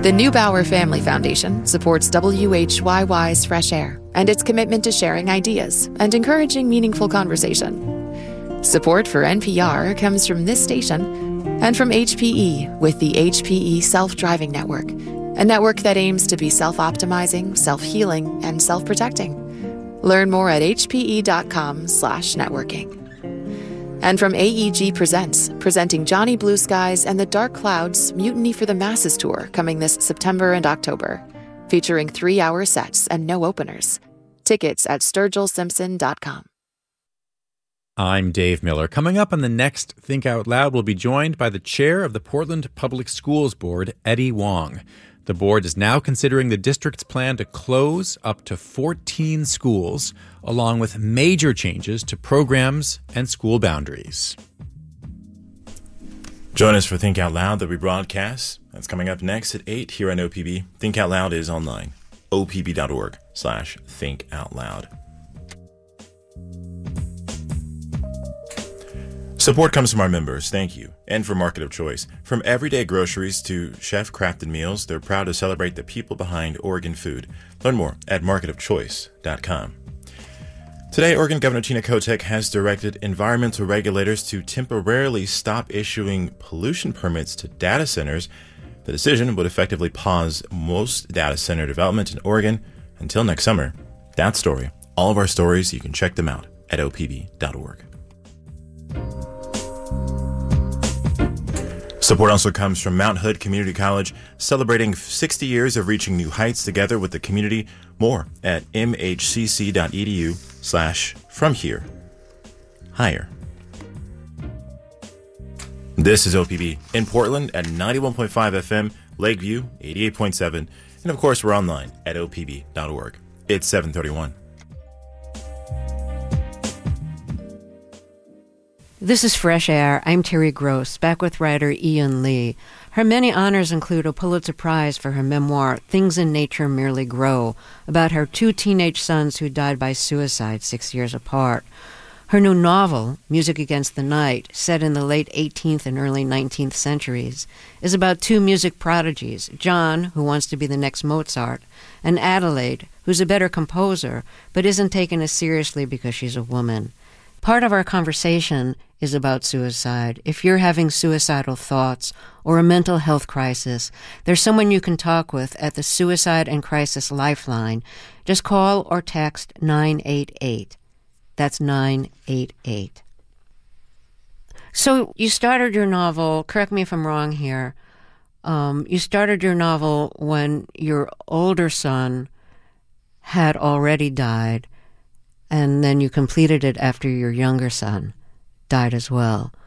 The Neubauer Family Foundation supports WHYY's Fresh Air and its commitment to sharing ideas and encouraging meaningful conversation. Support for NPR comes from this station and from HPE with the HPE Self-Driving Network, a network that aims to be self-optimizing, self-healing, and self-protecting. Learn more at hpe.com/networking. And from AEG Presents, presenting Johnny Blue Skies and the Dark Clouds Mutiny for the Masses Tour coming this September and October, featuring 3-hour sets and no openers. Tickets at sturgillsimpson.com. I'm Dave Miller. Coming up on the next Think Out Loud, we'll be joined by the chair of the Portland Public Schools Board, Eddie Wong. The board is now considering the district's plan to close up to 14 schools, along with major changes to programs and school boundaries. Join us for Think Out Loud, the rebroadcast. That's coming up next at 8 here on OPB. Think Out Loud is online. opb.org/thinkoutloud. Support comes from our members, thank you, and from Market of Choice. From everyday groceries to chef-crafted meals, they're proud to celebrate the people behind Oregon food. Learn more at marketofchoice.com. Today, Oregon Governor Tina Kotek has directed environmental regulators to temporarily stop issuing pollution permits to data centers. The decision would effectively pause most data center development in Oregon until next summer. That story, all of our stories, you can check them out at opb.org. Support also comes from Mount Hood Community College, celebrating 60 years of reaching new heights together with the community. More at mhcc.edu/FromHereHigher. This is OPB in Portland at 91.5 FM, Lakeview 88.7, and of course we're online at opb.org. It's 7:31. This is Fresh Air. I'm Terry Gross, back with writer Ian Lee. Her many honors include a Pulitzer Prize for her memoir, Things in Nature Merely Grow, about her 2 teenage sons who died by suicide 6 years apart. Her new novel, Music Against the Night, set in the late 18th and early 19th centuries, is about 2 music prodigies, John, who wants to be the next Mozart, and Adelaide, who's a better composer, but isn't taken as seriously because she's a woman. Part of our conversation is about suicide. If you're having suicidal thoughts or a mental health crisis, there's someone you can talk with at the Suicide and Crisis Lifeline. Just call or text 988. That's 988. So you started your novel, correct me if I'm wrong here, you started your novel when your older son had already died, and then you completed it after your younger son died as well.